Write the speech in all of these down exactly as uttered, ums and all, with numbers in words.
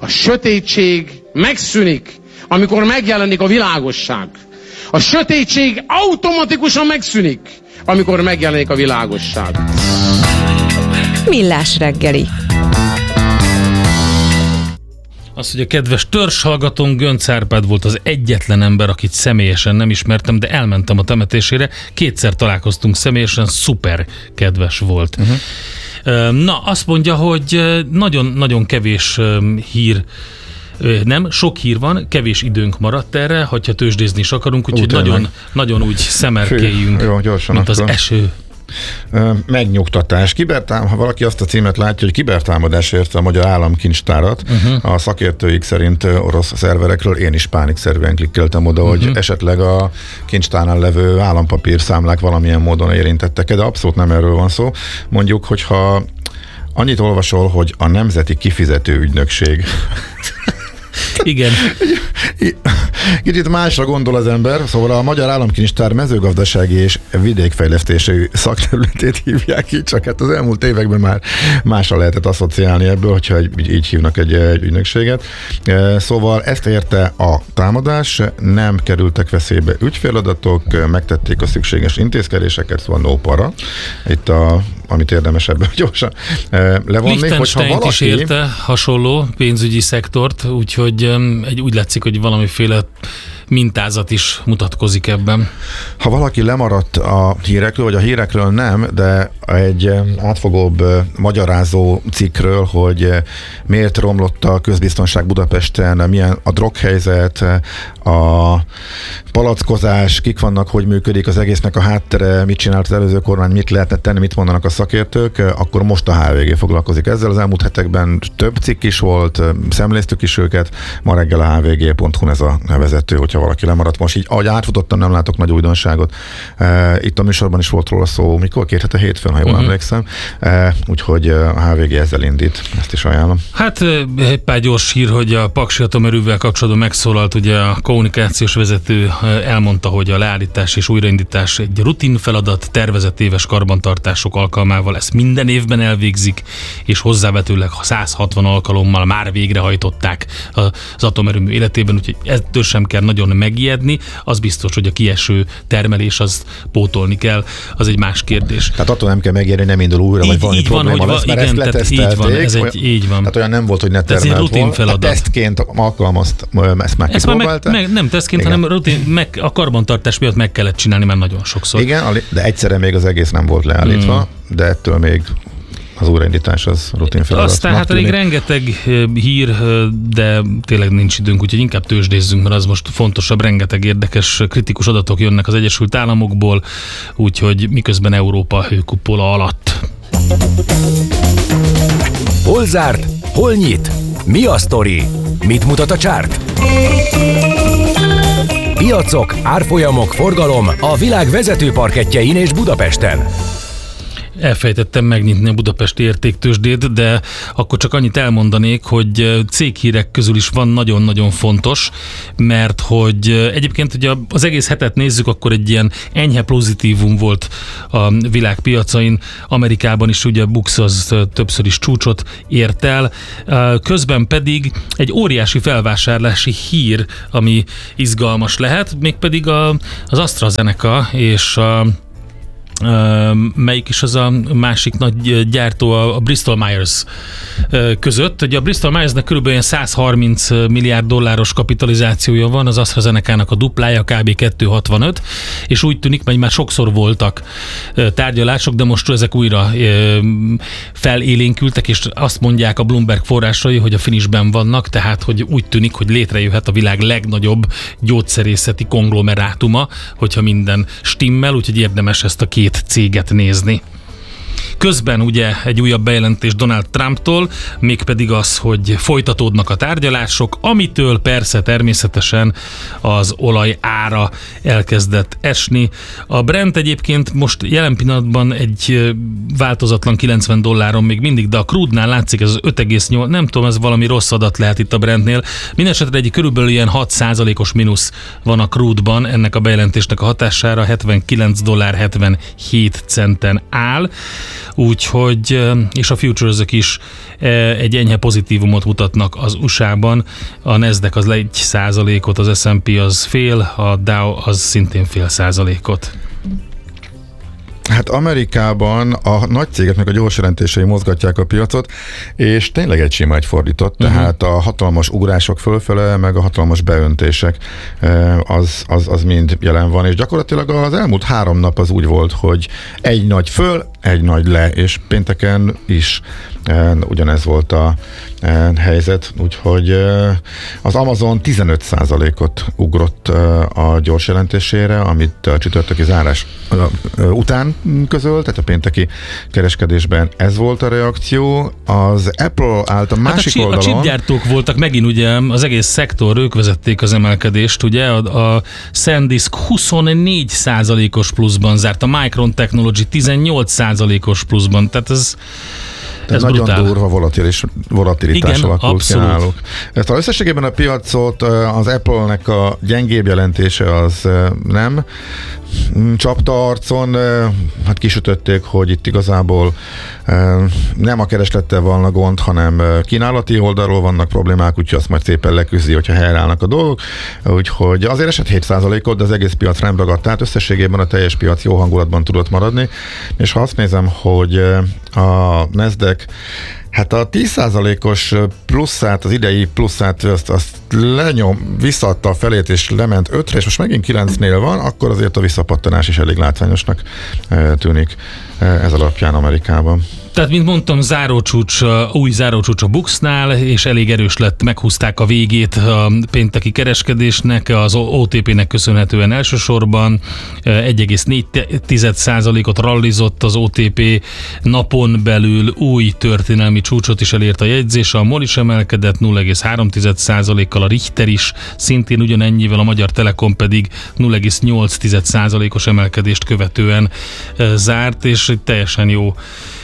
A sötétség megszűnik, amikor megjelenik a világosság. A sötétség automatikusan megszűnik, amikor megjelenik a világosság. Millás reggeli. Az, hogy a kedves törzshallgatón Göncz Árpád volt az egyetlen ember, akit személyesen nem ismertem, de elmentem a temetésére, kétszer találkoztunk személyesen, szuper kedves volt. Uh-huh. Na, azt mondja, hogy nagyon-nagyon kevés hír, nem, sok hír van, kevés időnk maradt erre, hogyha tőzsdézni is akarunk, úgyhogy nagyon, nagyon úgy szemerkéljünk, Fű, jó, gyorsan mint akkor. Az eső. Megnyugtatás. Kibertám, ha valaki azt a címet látja, hogy kibertámadás érte a magyar államkincstárat, uh-huh. a szakértőik szerint orosz szerverekről, én is pánikszerűen klikkeltem oda, uh-huh. hogy esetleg a kincstárnál levő állampapír számlák valamilyen módon érintettek, de abszolút nem erről van szó. Mondjuk, hogyha annyit olvasol, hogy a Nemzeti Kifizető Ügynökség igen. Kicsit másra gondol az ember, szóval a Magyar Államkincstár mezőgazdasági és vidékfejlesztési szakterületét hívják így, csak hát az elmúlt években már másra lehetett asszociálni ebből, hogyha így, így hívnak egy, egy ügynökséget. Szóval ezt érte a támadás, nem kerültek veszélybe ügyféladatok, megtették a szükséges intézkedéseket, szóval no para. Itt a amit érdemes ebből gyorsan levonni. Liechtenstein valaki... is érte hasonló pénzügyi szektort, úgyhogy egy, úgy látszik, hogy valamiféle mintázat is mutatkozik ebben. Ha valaki lemaradt a hírekről, vagy a hírekről nem, de egy átfogóbb magyarázó cikkről, hogy miért romlott a közbiztonság Budapesten, milyen a droghelyzet, a palackozás, kik vannak, hogy működik az egésznek a háttere, mit csinált az előző kormány, mit lehetne tenni, mit mondanak a szakértők, akkor most a há vé gé foglalkozik ezzel. Az elmúlt hetekben több cikk is volt, szemléztük is őket, ma reggel a há vé gé pont hu ez a vezető, hogyha valaki lemaradt. Most így, ahogy átfutottam, nem látok nagy újdonságot. Itt a műsorban is volt róla szó, mikor? Két hete hétfőn, ha jól uh-huh. emlékszem. Úgyhogy a há vé gé ezzel indít. Ezt is ajánlom. Hát egy pár gyors hír, hogy a Paksi atomerővel kapcsolatban megszólalt, ugye a kommunikációs vezető elmondta, hogy a leállítás és újraindítás egy rutin feladat, tervezett éves karbantartások alkalmával ezt minden évben elvégzik, és hozzávetőleg száz hatvan alkalommal már végrehajtották az atomerőmű életében, úgyhogy ettől sem kell nagyon megijedni. Az biztos, hogy a kieső termelés azt pótolni kell, az egy más kérdés. Tehát attól nem kell megijedni, nem indul újra, vagy valami probléma lesz, mert ezt letesztelték. Így van, ez egy, így van. Tehát olyan nem volt, hogy ne termelt volna. Tesztként alkalmazt, ezt már kipróbálták. Meg, meg, nem tesztként, igen. hanem rutin, meg, a karbantartás miatt meg kellett csinálni már nagyon sokszor. Igen, de egyszerre még az egész nem volt leállítva, hmm. de ettől még az újraindítás az rutin feladat. Aztán hát elég rengeteg hír, de tényleg nincs időnk, úgyhogy inkább tőzsdézzünk, mert az most fontosabb, rengeteg érdekes kritikus adatok jönnek az Egyesült Államokból, úgyhogy miközben Európa hőkupola alatt. Hol zárt? Hol nyit? Mi a sztori? Mit mutat a csárt? Piacok, árfolyamok, forgalom a világ vezető parkettjein és Budapesten. Elfejtettem megnyitni a budapesti értéktőzsdét, de akkor csak annyit elmondanék, hogy céghírek közül is van nagyon-nagyon fontos, mert hogy egyébként ugye az egész hetet nézzük, akkor egy ilyen enyhe pozitívum volt a világpiacain. Amerikában is ugye a Bux az többször is csúcsot ért el. Közben pedig egy óriási felvásárlási hír, ami izgalmas lehet, mégpedig a, az AstraZeneca és a Uh, melyik is az a másik nagy gyártó, a Bristol Myers között. Ugye a Bristol Myersnek körülbelül száz harminc milliárd dolláros kapitalizációja van, az AstraZeneca-nak a duplája kb. kétszázhatvanöt, és úgy tűnik, hogy már sokszor voltak tárgyalások, de most ezek újra felélénkültek, és azt mondják a Bloomberg forrásai, hogy a finishben vannak, tehát hogy úgy tűnik, hogy létrejöhet a világ legnagyobb gyógyszerészeti konglomerátuma, hogyha minden stimmel, úgyhogy érdemes ezt a két céget nézni. Közben ugye egy újabb bejelentés Donald Trumptól, mégpedig az, hogy folytatódnak a tárgyalások, amitől persze természetesen az olaj ára elkezdett esni. A Brent egyébként most jelen pillanatban egy változatlan kilencven dolláron még mindig, de a crude-nál látszik ez az öt egész nyolc, nem tudom, ez valami rossz adat lehet itt a Brentnél. Mindenesetre egy körülbelül ilyen hat százalékos mínusz van a crude-ban, ennek a bejelentésnek a hatására hetvenkilenc dollár hetvenhét centen áll. úgyhogy, és a futuresök is egy enyhe pozitívumot mutatnak az u es á-ban. A Nasdaq az egy százalékot, az es and pé az fél, a Dow az szintén fél százalékot. Hát Amerikában a nagy cégeknek a gyors jelentései mozgatják a piacot, és tényleg egy sima egy fordított, uh-huh. tehát a hatalmas ugrások fölfele, meg a hatalmas beöntések az, az, az mind jelen van, és gyakorlatilag az elmúlt három nap az úgy volt, hogy egy nagy föl, egy nagy le, és pénteken is ugyanez volt a helyzet, úgyhogy az Amazon tizenöt százalékot ugrott a gyors jelentésére, amit a csütörtöki zárás után közölt, tehát a pénteki kereskedésben ez volt a reakció. Az Apple állt a másik hát a oldalon. A chipgyártók voltak megint ugye, az egész szektor, ők vezették az emelkedést, ugye, a, a SanDisk huszonnégy százalékos pluszban zárt, a Micron Technology tizennyolc százalékos pluszban, tehát ez Ez nagyon brutál. Durva volatilis, volatilitás igen, alakult ki náluk. Ezt az összességében a piacot az Apple-nek a gyengébb jelentése az nem csapta arcon, hát kisütötték, hogy itt igazából nem a kereslettel van a gond, hanem kínálati oldalról vannak problémák, úgyhogy azt majd szépen leküzdi, hogyha helyreállnak a dolgok. Úgyhogy azért esett hét százalékot, de az egész piac nem ragadt, tehát összességében a teljes piac jó hangulatban tudott maradni, és ha azt nézem, hogy a Nasdaq hát a tíz százalékos pluszát, az idei pluszát, azt, azt lenyom, visszaadta a felét, és lement ötre, és most megint kilencnél van, akkor azért a visszapattanás is elég látványosnak tűnik ez alapján Amerikában. Tehát, mint mondtam, zárócsúcs, új zárócsúcs a Buxnál, és elég erős lett, meghúzták a végét a pénteki kereskedésnek, az o té pé-nek köszönhetően elsősorban egy egész négy százalékot rallizott az o té pé, napon belül új történelmi csúcsot is elért a jegyzés, a MOL is emelkedett nulla egész három százalékkal, a Richter is szintén ugyanennyivel, a Magyar Telekom pedig nulla egész nyolc százalékos emelkedést követően zárt, és egy teljesen jó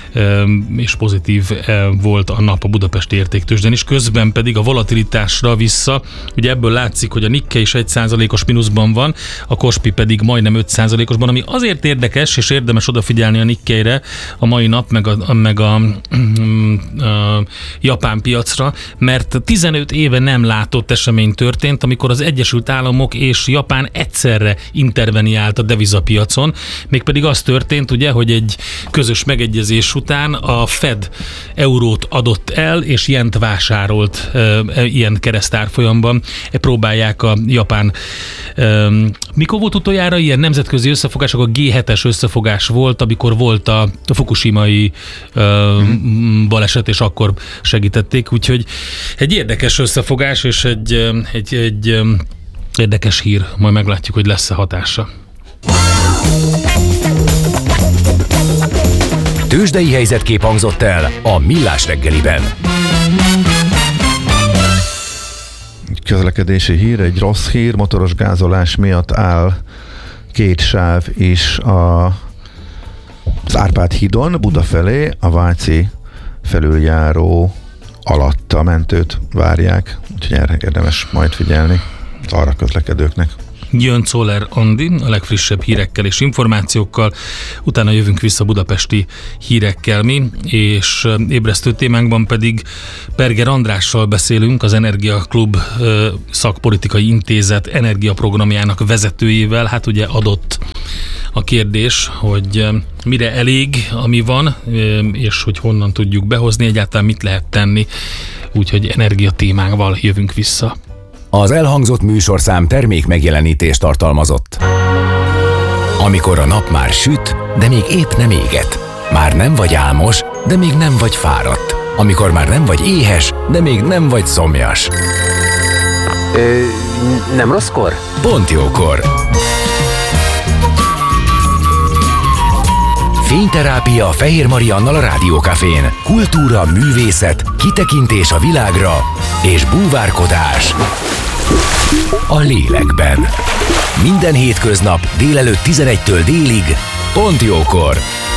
és pozitív volt a nap a budapesti értéktőzsdén is, közben pedig a volatilitásra vissza, ugye ebből látszik, hogy a Nikkei is egy százalékos mínuszban van, a Kospi pedig majdnem öt százalékosban, ami azért érdekes, és érdemes odafigyelni a Nikkeire a mai nap, meg a, meg a, a, a japán piacra, mert tizenöt éve nem látott esemény történt, amikor az Egyesült Államok és Japán egyszerre interveniált a devizapiacon, mégpedig az történt, ugye, hogy egy közös megegyezés után a Fed eurót adott el, és jent vásárolt e, e, ilyen keresztárfolyamban. E, próbálják a japán... E, mikor volt utoljára ilyen nemzetközi összefogások? A gé hetes összefogás volt, amikor volt a, a fukushimai e, mm. baleset, és akkor segítették. Úgyhogy egy érdekes összefogás, és egy, egy, egy érdekes hír. Majd meglátjuk, hogy lesz-e hatása. Tőzsdei helyzetkép hangzott el a Millás reggeliben. Közlekedési hír, egy rossz hír, motoros gázolás miatt áll két sáv is a, az Árpád hídon, Buda felé, a Váci felüljáró alatt a mentőt várják, úgyhogy erre érdemes majd figyelni az arra közlekedőknek. Jön Czoller Andi a legfrissebb hírekkel és információkkal, utána jövünk vissza budapesti hírekkel mi, és ébresztő témánkban pedig Berger Andrással beszélünk, az Energia Klub szakpolitikai intézet energiaprogramjának vezetőjével. Hát ugye adott a kérdés, hogy mire elég, ami van, és hogy honnan tudjuk behozni, egyáltalán mit lehet tenni, úgyhogy energia témánkval jövünk vissza. Az elhangzott műsorszám termék megjelenítést tartalmazott. Amikor a nap már süt, de még épp nem éget. Már nem vagy álmos, de még nem vagy fáradt. Amikor már nem vagy éhes, de még nem vagy szomjas. Ö, nem rosszkor? Pont jókor. Fényterápia Fehér Mariannal a Rádiókafén. Kultúra, művészet, kitekintés a világra és búvárkodás a lélekben. Minden hétköznap délelőtt tizenegytől délig, pont jókor.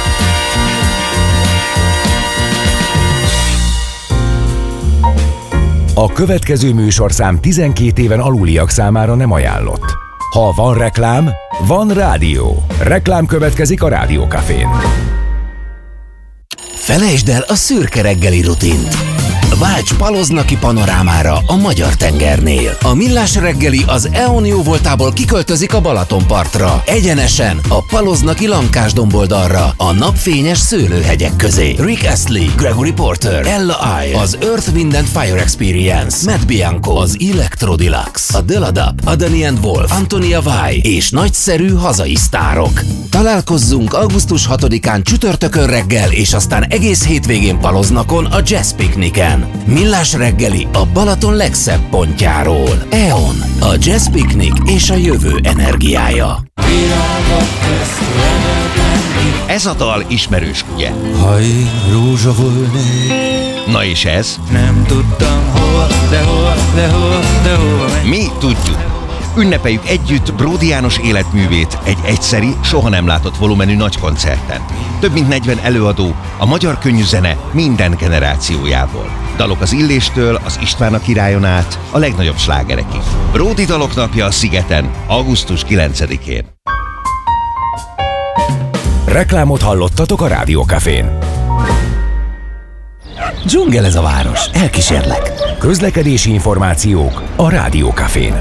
A következő műsorszám tizenkét éven aluliak számára nem ajánlott. Ha van reklám, van rádió. Reklám következik a Rádiókafén. Felejtsd el a szürke reggeli rutint. Válts Paloznaki panorámára a Magyar tengernél. A Millás reggeli az é o en jó voltából kiköltözik a Balatonpartra. Egyenesen a Paloznaki Lankás domboldalra, a napfényes szőlőhegyek közé. Rick Astley, Gregory Porter, Ella I, az Earth, Wind and Fire Experience, Matt Bianco, az Electro Deluxe, a Deladap, a Danny and Wolf, Antonia Vai és nagyszerű hazai sztárok. Találkozzunk augusztus hatodikán csütörtökön reggel, és aztán egész hétvégén Paloznakon a Jazz Picnicen. Millás reggeli a Balaton legszebb pontjáról. é o en, a Jazz Picnic és a jövő energiája. Ez a dal ismerős, ugye? Ha én rózsa volnék. Na és ez? Nem tudtam hol, de hol, de hol, de hol megy. Mi tudjuk. Ünnepeljük együtt Bródi János életművét egy egyszeri, soha nem látott volumenű nagy koncerten. Több mint negyven előadó, a magyar könnyű zene minden generációjából. Dalok az Illéstől, az István a királyon át, a legnagyobb slágerekig. Bródi dalok napja a Szigeten, augusztus kilencedikén. Reklámot hallottatok a Rádiókafén. Dzsungel ez a város, elkísérlek. Közlekedési információk a Rádiókafén.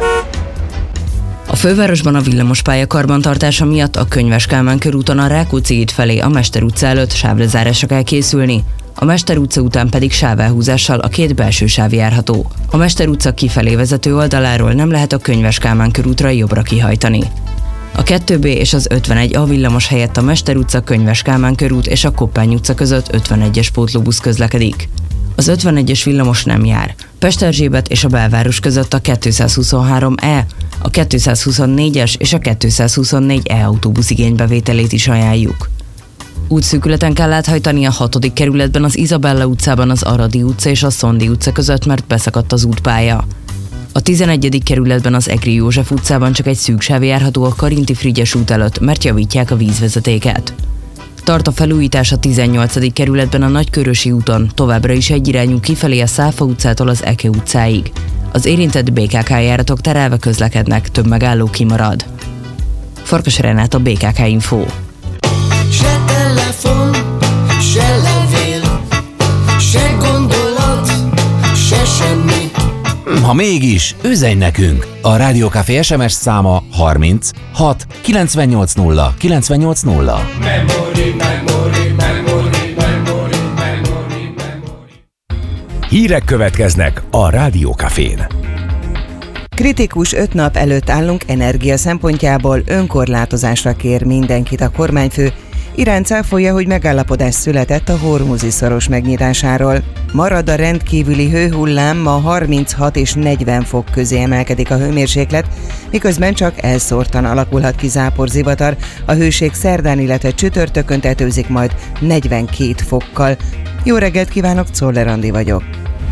A fővárosban a villamospálya karbantartása miatt a Könyves Kálmán körúton a Rákóczi híd felé a Mester utca előtt sávlezárásra kell készülni, a Mester utca után pedig sávelhúzással a két belső sáv járható. A Mester utca kifelé vezető oldaláról nem lehet a Könyves Kálmán körútra jobbra kihajtani. A kettő B és az ötvenegy A villamos helyett a Mester utca, Könyves Kálmán körút és a Koppány utca között ötvenegyes pótlóbusz közlekedik. Az ötvenegyes villamos nem jár. Pesterzsébet és a belváros között a kétszázhuszonhárom E, a kétszázhuszonnégyes és a kétszázhuszonnégy E autóbusz igénybevételét is ajánljuk. Útszűkületen kell áthajtani a hatodik kerületben az Izabella utcában az Aradi utca és a Szondi utca között, mert beszakadt az útpálya. A tizenegyedik kerületben az Egri József utcában csak egy szűk sáv járható a Karinti Frigyes út előtt, mert javítják a vízvezetéket. Tart a felújítás a tizennyolcadik kerületben a Nagykörösi úton, továbbra is egyirányú kifelé a Száfa utcától az Eke utcáig. Az érintett bé ká ká járatok terelve közlekednek, több megálló kimarad. Farkas Renát, a bé ká ká Info. Se telefon, se levél, se gondolat, se semmi. Ha mégis, üzenj nekünk! A Rádiókafé es em es száma harminc hat kilencvennyolc nulla kilencvennyolc nulla. Memory, memory, memory, memory, memory, memory. Hírek következnek a Rádiókafén. Kritikus öt nap előtt állunk energia szempontjából, önkorlátozásra kér mindenkit a kormányfő. Irán cáfolja, hogy megállapodás született a Hormuzi szoros megnyitásáról. Marad a rendkívüli hőhullám, ma harminchat és negyven fok közé emelkedik a hőmérséklet, miközben csak elszórtan alakulhat ki záporzivatar. A hőség szerdán, illetve csütörtökön tetőzik majd negyvenkét fokkal. Jó reggelt kívánok, Czoller Andi vagyok.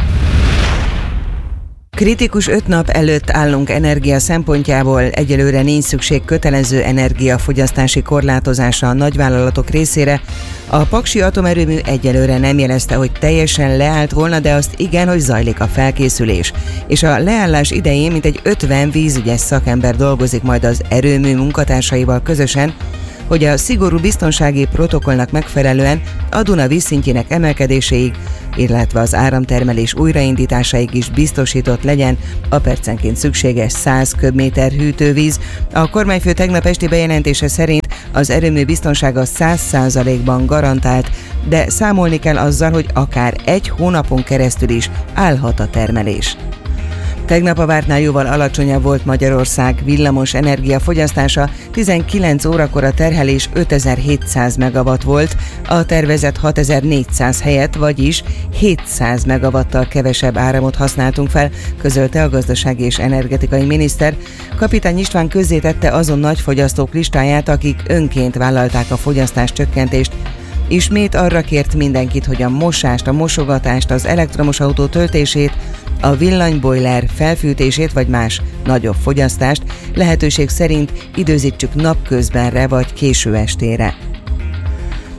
Kritikus öt nap előtt állunk energia szempontjából, egyelőre nincs szükség kötelező energiafogyasztási korlátozásra a nagyvállalatok részére. A paksi atomerőmű egyelőre nem jelezte, hogy teljesen leállt volna, de azt igen, hogy zajlik a felkészülés. És a leállás idején mintegy ötven vízügyes szakember dolgozik majd az erőmű munkatársaival közösen, hogy a szigorú biztonsági protokollnak megfelelően a Duna vízszintjének emelkedéséig, illetve az áramtermelés újraindításáig is biztosított legyen a percenként szükséges száz köbméter hűtővíz. A kormányfő tegnap esti bejelentése szerint az erőmű biztonsága száz százalékban garantált, de számolni kell azzal, hogy akár egy hónapon keresztül is állhat a termelés. Tegnap a vártnál jóval alacsonyabb volt Magyarország villamos energiafogyasztása, tizenkilenc órakor a terhelés ötezer-hétszáz megawatt volt, a tervezett hatezer-négyszáz helyett, vagyis hétszáz megawattal kevesebb áramot használtunk fel, közölte a gazdasági és energetikai miniszter. Kapitány István közzétette azon nagyfogyasztók listáját, akik önként vállalták a fogyasztás csökkentést. Ismét arra kért mindenkit, hogy a mosást, a mosogatást, az elektromos autó töltését, a villanybojler felfűtését vagy más nagyobb fogyasztást lehetőség szerint időzítsük napközbenre vagy késő estére.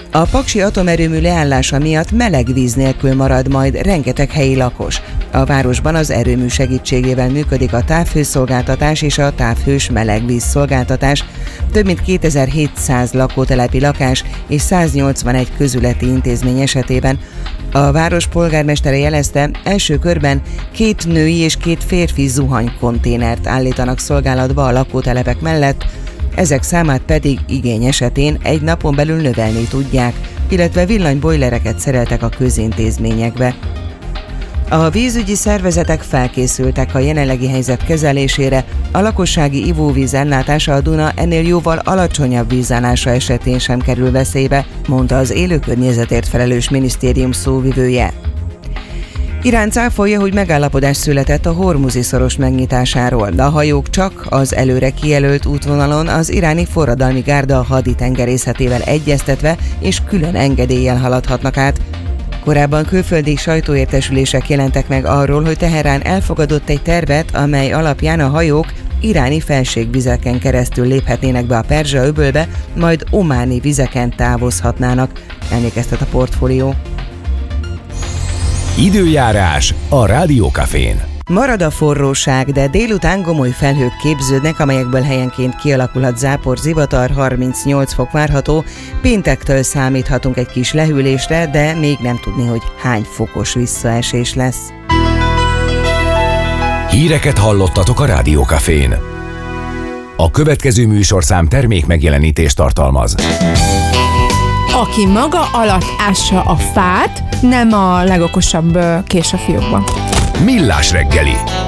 A Paksi atomerőmű leállása miatt meleg víz nélkül marad majd rengeteg helyi lakos. A városban az erőmű segítségével működik a távhőszolgáltatás és a távhős melegvíz szolgáltatás, több mint kétezer-hétszáz lakótelepi lakás és száznyolcvanegy közületi intézmény esetében. A város polgármestere jelezte, első körben két női és két férfi zuhanykonténert állítanak szolgálatba a lakótelepek mellett, ezek számát pedig igény esetén egy napon belül növelni tudják, illetve villanybojlereket szereltek a közintézményekbe. A vízügyi szervezetek felkészültek a jelenlegi helyzet kezelésére, a lakossági ivóvíz ellátása a Duna ennél jóval alacsonyabb vízállása esetén sem kerül veszélybe, mondta az élő környezetért felelős minisztérium szóvivője. Irán cáfolja, hogy megállapodás született a Hormuzi szoros megnyitásáról, de a hajók csak az előre kijelölt útvonalon az iráni forradalmi gárda haditengerészetével egyeztetve és külön engedéllyel haladhatnak át. Korábban külföldi sajtóértesülések jelentek meg arról, hogy Teherán elfogadott egy tervet, amely alapján a hajók iráni felségvizeken keresztül léphetnének be a Perzsa-öbölbe, majd ománi vizeken távozhatnának, emlékeztet a Portfólió. Időjárás a Rádiókafén. Marad a forróság, de délután gomoly felhők képződnek, amelyekből helyenként kialakulhat zápor, zivatar, harmincnyolc fok várható. Péntektől számíthatunk egy kis lehűlésre, de még nem tudni, hogy hány fokos visszaesés lesz. Híreket hallottatok a Rádiókafén. A következő műsorszám termék megjelenítést tartalmaz. Aki maga alatt ássa a fát, nem a legokosabb kés a fiókban. Millás reggeli.